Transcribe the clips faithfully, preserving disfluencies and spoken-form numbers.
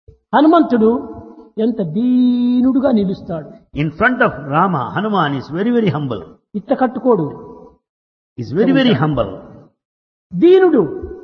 హనుమంతుడు ఎంత దీనుడుగా నిలుస్తాడు. In front of Rama, Hanuman is very, very humble. ఇట్ట కట్టుకోడు, He's very, very humble. దీనుడు.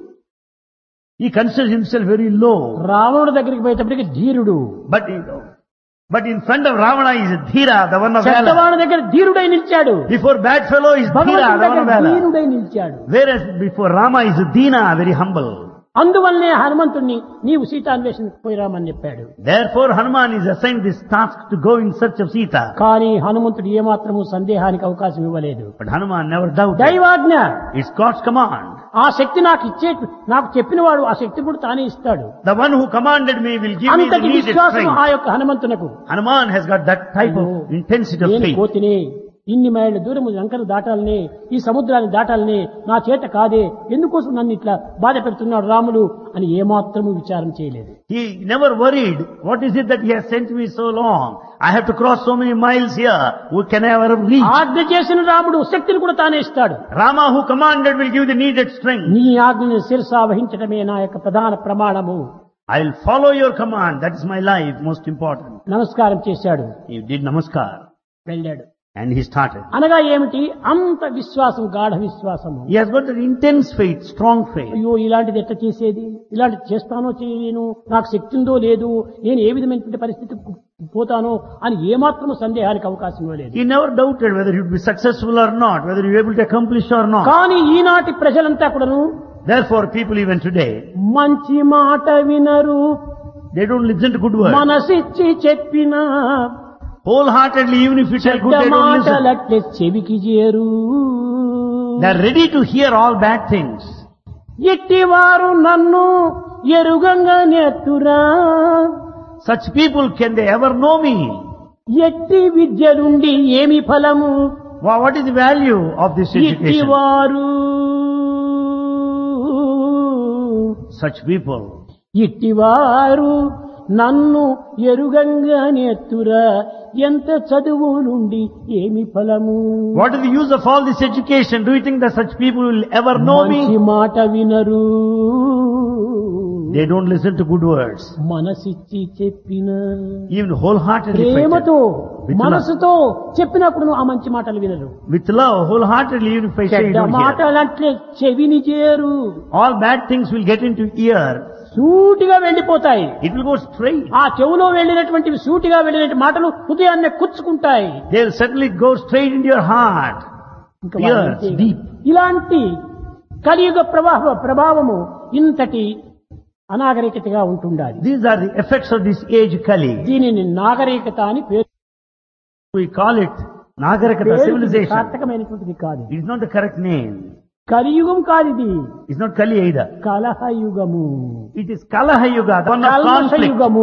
He considers himself very low. రావణుడి దగ్గరికి పోయేటప్పటికి ధీరుడు. But, but in front of Ravana is Dhira, the one of valor. చెడ్డవాడి దగ్గర ధీరుడై నిలిచాడు. Before bad fellow is Dhira, భగవంతుడి the one దగ్గర of valor. దీనుడై నిలిచాడు. Whereas before Rama is Dina, very humble. అందువల్లనే హనుమంతుణ్ణి నీవు సీతాన్వేషణకు పోయిరామని చెప్పాడు. Therefore Hanuman is assigned this task to go in search of Sita. కానీ హనుమంతుడు ఏమాత్రము సందేహానికి అవకాశం ఇవ్వలేదు. But Hanuman never doubted. Daivagna, It's God's command. ఆ శక్తి నాకు ఇచ్చే నాకు చెప్పిన వాడు ఆ శక్తి కూడా తానే ఇస్తాడు. The one who commanded me will give me the అంతటి needed విశ్వాసం ఆ strength. యొక్క హనుమంతునకు. Hanuman has got that type of intensity of నేను faith. కోతినే, ఇన్ని మైళ్ళ దూరము లంకను దాటాలనే, ఈ సముద్రాన్ని దాటాలనే, నా చేత కాదే, ఎందుకోసం నన్ను ఇట్లా బాధ పెడుతున్నాడు రాముడు అని ఏమాత్రము విచారం చేయలేదు. He never worried, what is it that he has sent me so long? I have to cross so many miles here. Who can I ever reach? ఆజ్ఞ చేసిన రాముడు శక్తిని కూడా తానే ఇస్తాడు. Rama who commanded will give the needed strength. నీ ఆజ్ఞను శిరసా వహించడమే నా యొక్క ప్రధాన ప్రమాణము. I will follow your command. That is my life, most important. నమస్కారం చేశాడు, He did namaskar వెళ్ళాడు. and he started. అనగా ఏమిటి? అంత విశ్వాసం, గాఢ విశ్వాసము. He has got an intense faith, strong faith. అయ్యో ఇలాంటిది ఎట్లా చేసేది, ఇలాంటిది చేస్తానో చేయలేను, నాకు శక్తి ఉందో లేదు, నేను ఏ విధమైనటువంటి పరిస్థితికి పోతానో అని ఏమాత్రము సందేహానికి అవకాశం ఇవ్వలేదు. He never doubted whether he would be successful or not, whether he would be able to accomplish or not. కానీ ఈనాటి ప్రజలంతా కూడాను Therefore, people even today, మంచి మాట వినరు, they don't listen to good words. మనసిచ్చి చెప్పిన Wholeheartedly, even if you tell good, చెడ్డ they don't listen. మాటలట్లే చెవికి చేరు. They are ready to hear all bad things. ఎట్టివారు నన్ను ఎరుగంగా నేర్తురా, Such people, can they ever know me? ఎట్టి విద్యలుండి ఏమి ఫలము, Wha- What is the value of this education? ఇట్టివారు Such people, ఇట్టివారు నన్ను ఎరుగంగా నేర్తురా, ఎంత చదువు నుండి ఏమి ఫలము. what is the use of all this education? Do you think that such people will ever know మంచి me? మాట వినరు, They don't listen to good words. మనసిచ్చి చెప్పిన Even wholeheartedly, if I ప్రేమతో tell- with love, మనసుతో చెప్పినప్పుడు ఆ మంచి మాటలు వినరు. with love, wholeheartedly, even if I say you చెడ్డ don't hear. మాటలంటే చెవిని చేరు, All bad things will get into ear. సూటిగా వెళ్లిపోతాయి. It will go straight. ఆ చెవులో వెళ్ళినటువంటి సూటిగా వెళ్ళిన మాటలు హృదయాన్ని కుచ్చుకుంటాయి. They'll certainly go straight into your heart. ఇంకా Yes, వాళ్ళంతే. deep. ఇలాంటి కలియుగ ప్రవాహ ప్రభావము ఇంతటి అనాగరికతగా ఉంటుండాలి. These are the effects of this age Kali. దీనిని నాగరికత అని పేరు. We call it Nagarikata, పేరు civilization. సార్థకమైనటువంటిది కాదు. It is not the correct name. కలియుగం కాదు ఇది, It's not Kali either. కలహయుగము, It is Kalaha Yuga, the one of conflict. కల్మషయుగము,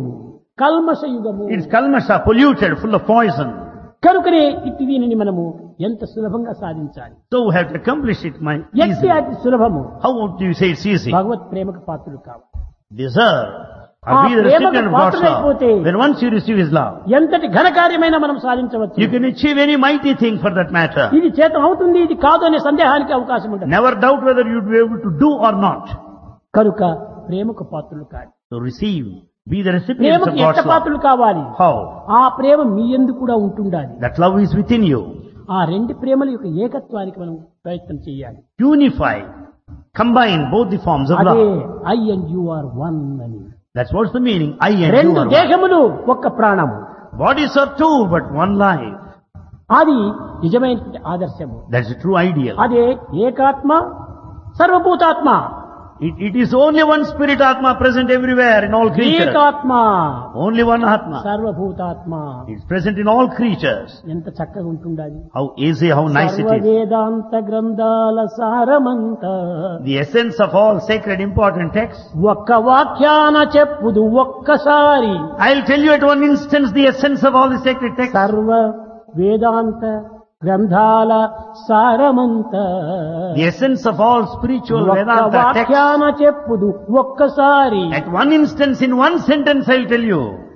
కల్మషయుగము. It is Kalmasha, polluted, full of poison. కనుకనే ఇట్టి దీనిని మనము ఎంత సులభంగా సాధించాలి. So we have to accomplish it my ఎట్టి easily. అతి సులభము. How would you say it's easy? భగవత్ ప్రేమకు పాత్రులు కావాలి. Deserve or ఆ be the ప్రేమకు recipient of God's love. పాత్రులైపోతే Then once you receive His love, ఎంతటి ఘనకార్యమైన మనం సాధించవచ్చు. you can achieve any mighty thing for that matter. ఇది చేతం అవుతుంది, ఇది కాదు అనే సందేహానికి అవకాశం ఉంటుంది. Never doubt whether you'd be able to do or not. కనుక ప్రేమకు పాత్రులు కాదు. So receive, be the recipients ప్రేమకు of ఎంత God's love. పాత్రులు కావాలి? How? ఆ ప్రేమ మీ యందు కూడా ఉంటుండాలి. That love is within you. ఆ రెండు ప్రేమల యొక్క ఏకత్వానికి మనం ప్రయత్నం చేయాలి. Unify, combine both the forms of అదే love. I and you are one అని. That's what's the meaning. I and you రెండు are one. దేహములు ఒక్క ప్రాణము. Bodies are two, but one life. అది నిజమైనటువంటి ఆదర్శము. That's the true ideal. అదే ఏకాత్మ సర్వభూతాత్మ. It, it is only one spirit Atma present everywhere in all creatures. ఏకాత్మ Only one Atma. సర్వభూతాత్మ. It's present in all creatures. ఎంత చక్కగా ఉంటుండాలి. How easy, how nice it is. సర్వవేదాంత గ్రంథాల సారమంత The essence of all sacred important texts. ఒక్క వాక్యాన చెప్పుదు ఒక్కసారి. I'll tell you at one instance the essence of all the sacred texts. సర్వ వేదాంత గ్రంథాల సారమంత The essence of all spiritual ఒక్క Vedanta texts. వాక్యాన చెప్పుదు ఒక్కసారి. At one instance, in one sentence, I'll tell you.